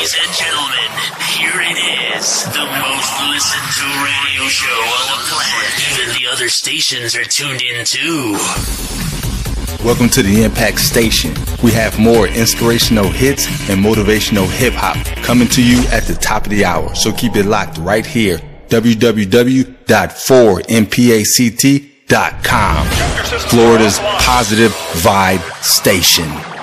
Ladies and gentlemen, here it is. The most listened to radio show on the planet. Even the other stations are tuned in too. Welcome to the Impact Station. We have more inspirational hits and motivational hip-hop coming to you at the top of the hour. So keep it locked right here. www.4mpact.com. Florida's positive vibe station.